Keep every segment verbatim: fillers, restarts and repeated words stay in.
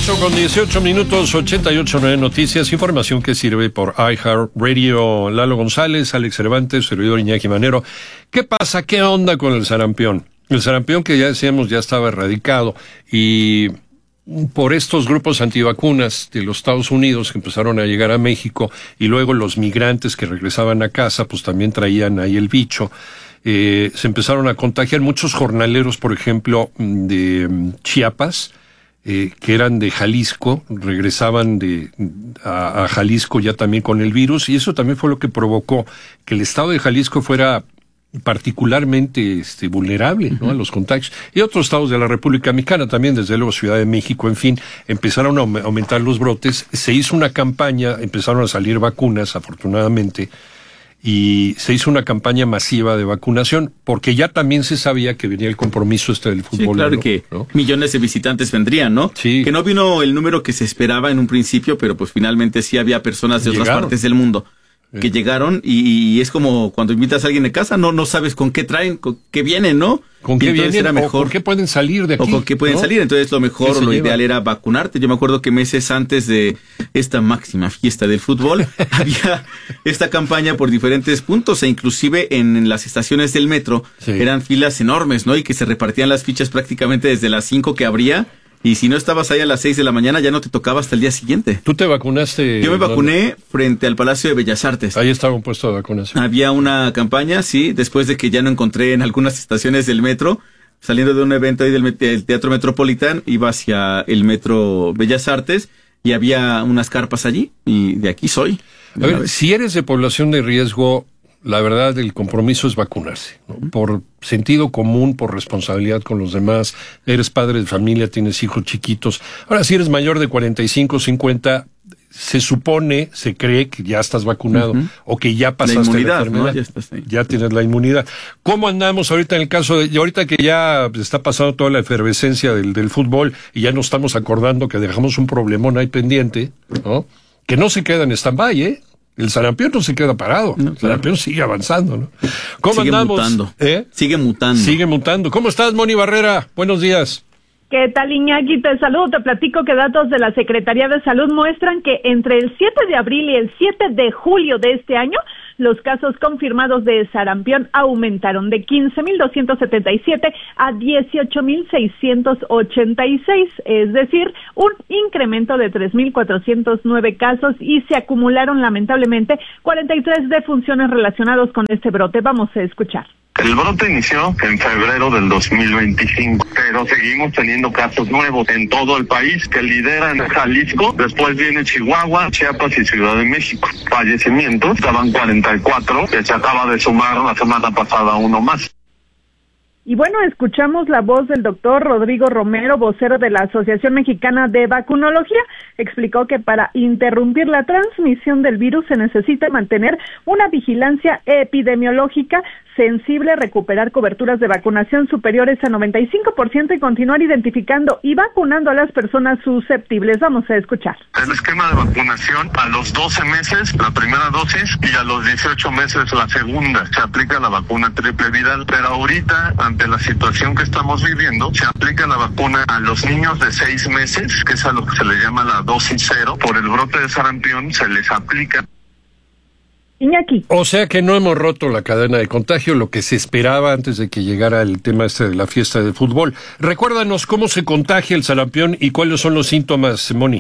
ocho con dieciocho minutos, ochenta y ocho punto nueve Noticias, información que sirve por iHeartRadio. Lalo González, Alex Cervantes, servidor Iñaki Manero. ¿Qué pasa? ¿Qué onda con el sarampión? El sarampión, que ya decíamos ya estaba erradicado, y por estos grupos antivacunas de los Estados Unidos que empezaron a llegar a México, y luego los migrantes que regresaban a casa pues también traían ahí el bicho. Eh, se empezaron a contagiar muchos jornaleros, por ejemplo, de Chiapas, eh, que eran de Jalisco, regresaban de a, a Jalisco ya también con el virus, y eso también fue lo que provocó que el estado de Jalisco fuera particularmente este, vulnerable, ¿no?, a los contagios. Y otros estados de la República Mexicana también, desde luego Ciudad de México, en fin, empezaron a aumentar los brotes. Se hizo una campaña, empezaron a salir vacunas, afortunadamente, y se hizo una campaña masiva de vacunación, porque ya también se sabía que venía el compromiso este del fútbol. Sí, claro, ¿no? que ¿no? millones de visitantes vendrían, ¿no? Sí. Que no vino el número que se esperaba en un principio, pero pues finalmente sí había personas de Llegaron. otras partes del mundo que Sí. llegaron, y, y es como cuando invitas a alguien de casa, no no sabes con qué traen, con qué vienen, ¿no? ¿Con Y qué entonces vienen? era mejor, ¿O con qué pueden salir de aquí? o con qué pueden ¿no? salir. Entonces lo ¿Qué mejor, se lo lleva? ideal era vacunarte. Yo me acuerdo que meses antes de esta máxima fiesta del fútbol había esta campaña por diferentes puntos, e inclusive en, en las estaciones del metro Sí. eran filas enormes, ¿no? Y que se repartían las fichas prácticamente desde las cinco que abría, y si no estabas ahí a las seis de la mañana ya no te tocaba hasta el día siguiente. ¿Tú te vacunaste? Yo me ¿dónde? vacuné frente al Palacio de Bellas Artes. Ahí estaba un puesto de vacunación. Había una campaña, sí, después de que ya no encontré en algunas estaciones del metro, saliendo de un evento ahí del, met- del Teatro Metropolitán, iba hacia el Metro Bellas Artes y había unas carpas allí, y de aquí soy. A ver, si eres de población de riesgo, la verdad, el compromiso es vacunarse, ¿no? Uh-huh. Por sentido común, por responsabilidad con los demás. Eres padre de familia, tienes hijos chiquitos. Ahora, si eres mayor de cuarenta y cinco, cincuenta, se supone, se cree que ya estás vacunado, uh-huh, o que ya pasaste la, inmunidad, la enfermedad. ¿no? Ya estás ahí. Ya tienes la inmunidad. ¿Cómo andamos ahorita en el caso de, y ahorita que ya está pasando toda la efervescencia del, del fútbol, y ya nos estamos acordando que dejamos un problemón ahí pendiente, ¿no? Que no se queda en stand-by, ¿eh? El sarampión no se queda parado. No, el sarampión claro. sigue avanzando, ¿no? ¿Cómo sigue andamos? Mutando. ¿Eh? Sigue mutando. Sigue mutando. ¿Cómo estás, Moni Barrera? Buenos días. ¿Qué tal, Iñaki? Te saludo. Te platico que datos de la Secretaría de Salud muestran que entre el siete de abril y el siete de julio de este año, los casos confirmados de sarampión aumentaron de quince mil doscientos setenta y siete a dieciocho mil seiscientos ochenta y seis, es decir, un incremento de tres mil cuatrocientos nueve casos, y se acumularon lamentablemente cuarenta y tres defunciones relacionados con este brote. Vamos a escuchar. El brote inició en febrero del dos mil veinticinco, pero seguimos teniendo casos nuevos en todo el país, que lideran Jalisco, después viene Chihuahua, Chiapas y Ciudad de México. Fallecimientos, estaban cuarenta y cuatro, que se acaba de sumar la semana pasada uno más. Y bueno, escuchamos la voz del doctor Rodrigo Romero, vocero de la Asociación Mexicana de Vacunología. Explicó que para interrumpir la transmisión del virus se necesita mantener una vigilancia epidemiológica sensible, recuperar coberturas de vacunación superiores a noventa y cinco por ciento y continuar identificando y vacunando a las personas susceptibles. Vamos a escuchar. El esquema de vacunación: a los doce meses la primera dosis y a los dieciocho meses la segunda. Se aplica la vacuna triple viral, pero ahorita, ante la situación que estamos viviendo, se aplica la vacuna a los niños de seis meses, que es a lo que se le llama la dosis cero. Por el brote de sarampión se les aplica. Iñaki. O sea que no hemos roto la cadena de contagio, lo que se esperaba antes de que llegara el tema este de la fiesta de fútbol. Recuérdanos cómo se contagia el sarampión y cuáles son los síntomas, Moni.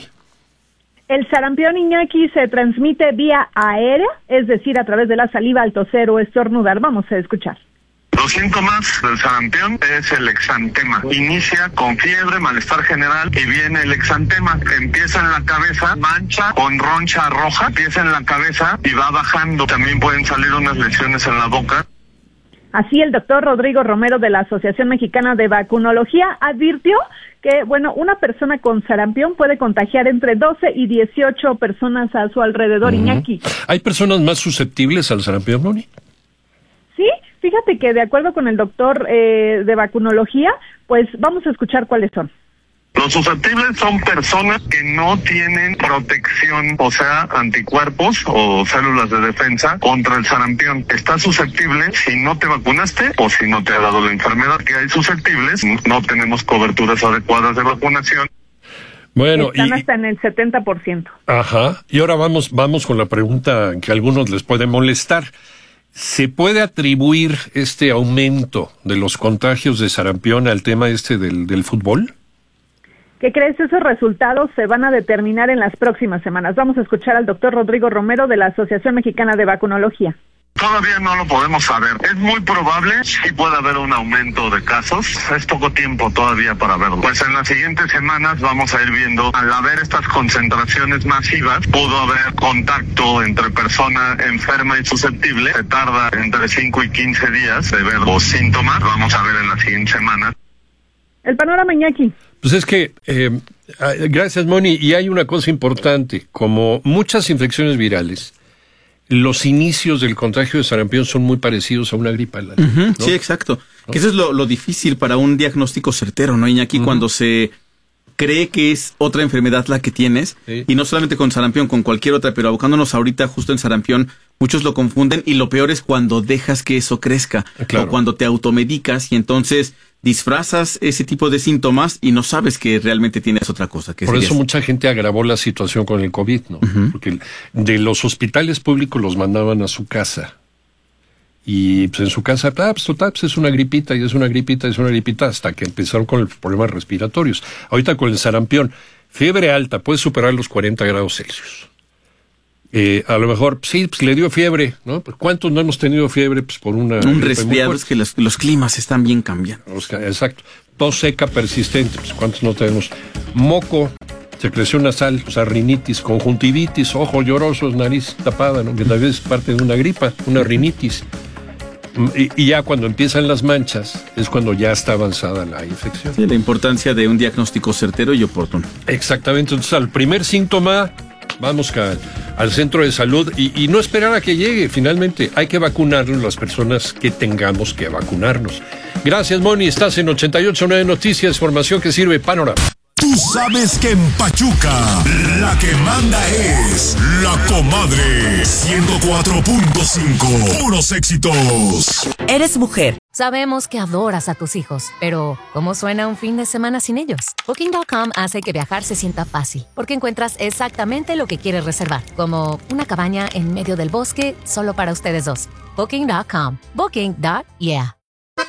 El sarampión, Iñaki, se transmite vía aérea, es decir, a través de la saliva al toser o estornudar. Vamos a escuchar. Los síntomas del sarampión es el exantema. Inicia con fiebre, malestar general, y viene el exantema. Empieza en la cabeza, mancha con roncha roja, empieza en la cabeza y va bajando. También pueden salir unas lesiones en la boca. Así, el doctor Rodrigo Romero de la Asociación Mexicana de Vacunología advirtió que, bueno, una persona con sarampión puede contagiar entre doce y dieciocho personas a su alrededor, uh-huh. Iñaki. ¿Hay personas más susceptibles al sarampión, Moni? Sí, fíjate que de acuerdo con el doctor eh, de vacunología, pues vamos a escuchar cuáles son. Los susceptibles son personas que no tienen protección, o sea, anticuerpos o células de defensa contra el sarampión. Estás susceptible si no te vacunaste o si no te ha dado la enfermedad. Que hay susceptibles, no tenemos coberturas adecuadas de vacunación. Bueno, Están y, hasta en el setenta por ciento. Ajá. Y ahora vamos, vamos con la pregunta que a algunos les puede molestar. ¿Se puede atribuir este aumento de los contagios de sarampión al tema este del, del fútbol? ¿Qué crees? Esos resultados se van a determinar en las próximas semanas. Vamos a escuchar al doctor Rodrigo Romero de la Asociación Mexicana de Vacunología. Todavía no lo podemos saber. Es muy probable, sí puede haber un aumento de casos. Es poco tiempo todavía para verlo. Pues en las siguientes semanas vamos a ir viendo, al haber estas concentraciones masivas, pudo haber contacto entre persona enferma y susceptible. Se tarda entre cinco y quince días de ver los síntomas. Vamos a ver en las siguientes semanas. El panorama, Iñaki. Pues es que, eh, gracias, Moni, y hay una cosa importante, como muchas infecciones virales, los inicios del contagio de sarampión son muy parecidos a una gripa. ¿No? Uh-huh, sí, exacto. ¿No? Que eso es lo, lo difícil para un diagnóstico certero, ¿no, Iñaki? Uh-huh. Cuando se cree que es otra enfermedad la que tienes, sí. Y no solamente con sarampión, con cualquier otra, pero abocándonos ahorita justo en sarampión, muchos lo confunden, y lo peor es cuando dejas que eso crezca, claro. O cuando te automedicas y entonces disfrazas ese tipo de síntomas y no sabes que realmente tienes otra cosa. Que Por serías... eso mucha gente agravó la situación con el COVID, ¿no? Uh-huh. Porque de los hospitales públicos los mandaban a su casa. Y pues en su casa, ah, pues total, pues es una gripita, y es una gripita, y es una gripita, hasta que empezaron con los problemas respiratorios. Ahorita con el sarampión, fiebre alta, puede superar los cuarenta grados Celsius. Eh, a lo mejor, sí, pues le dio fiebre, ¿no? ¿Cuántos no hemos tenido fiebre? Pues por una... Un resfriado, es que los, los climas están bien cambiando. Exacto. Tos seca persistente, pues ¿cuántos no tenemos? Moco, secreción nasal, o sea, rinitis, conjuntivitis, ojos llorosos, nariz tapada, ¿no? Que tal vez es parte de una gripa, una rinitis. Y, y ya cuando empiezan las manchas, es cuando ya está avanzada la infección. Sí, la importancia de un diagnóstico certero y oportuno. Exactamente. Entonces, al primer síntoma, vamos a, al centro de salud y, y no esperar a que llegue. Finalmente, hay que vacunarnos las personas que tengamos que vacunarnos. Gracias, Moni. Estás en ochenta y ocho punto nueve Noticias, información que sirve. Panorama. Tú sabes que en Pachuca la que manda es La Comadre. ciento cuatro punto cinco. Puros éxitos. Eres mujer. Sabemos que adoras a tus hijos, pero ¿cómo suena un fin de semana sin ellos? Booking punto com hace que viajar se sienta fácil, porque encuentras exactamente lo que quieres reservar, como una cabaña en medio del bosque solo para ustedes dos. Booking punto com. Booking. Yeah.